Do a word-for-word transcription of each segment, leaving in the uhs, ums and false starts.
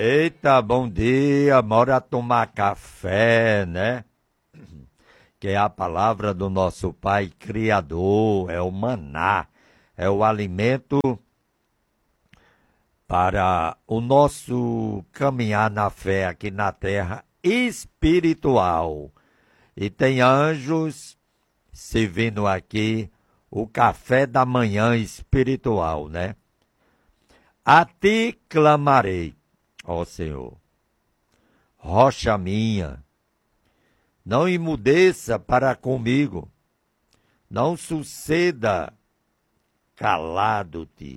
Eita, bom dia, bora tomar café, né? Que é a palavra do nosso Pai Criador, é o maná, é o alimento para o nosso caminhar na fé aqui na terra espiritual. E tem anjos servindo aqui o café da manhã espiritual, né? A ti clamarei, ó Senhor, rocha minha, não emudeça para comigo, não suceda calado-te,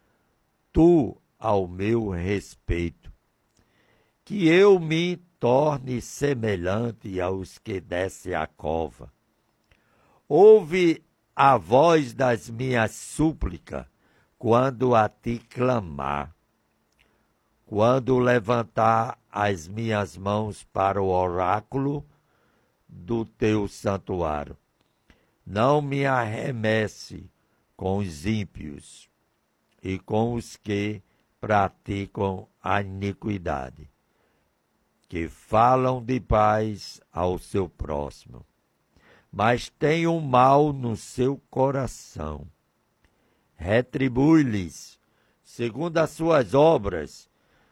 tu ao meu respeito, que eu me torne semelhante aos que descem a cova. Ouve a voz das minhas súplicas quando a ti clamar, quando levantar as minhas mãos para o oráculo do teu santuário. Não me arremesse com os ímpios e com os que praticam a iniquidade, que falam de paz ao seu próximo, mas têm o mal no seu coração. Retribui-lhes segundo as suas obras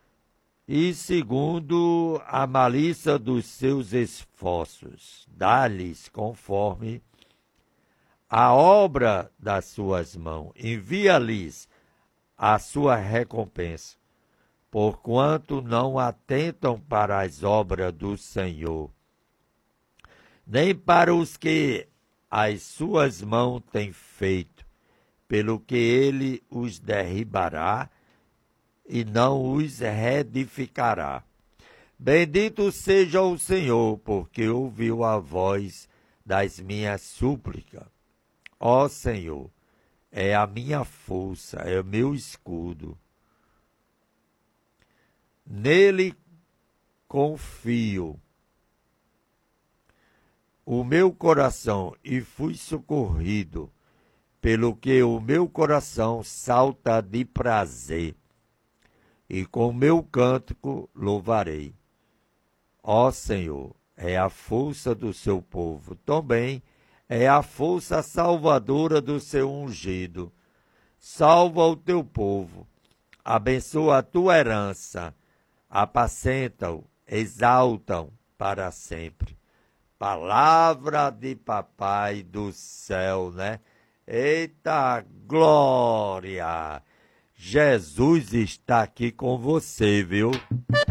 e segundo a malícia dos seus esforços. Dá-lhes conforme a obra das suas mãos. Envia-lhes a sua recompensa, porquanto não atentam para as obras do Senhor, nem para os que as suas mãos têm feito, pelo que ele os derribará e não os reedificará. Bendito seja o Senhor, porque ouviu a voz das minhas súplicas. Ó Senhor, é a minha força, é o meu escudo. Nele confio o meu coração e fui socorrido, pelo que o meu coração salta de prazer, e com o meu cântico louvarei. Ó Senhor, é a força do seu povo, também é a força salvadora do seu ungido. Salva o teu povo, abençoa a tua herança, apacenta-o, exalta-o para sempre. Palavra de papai do céu, né? Eita glória! Jesus está aqui com você, viu?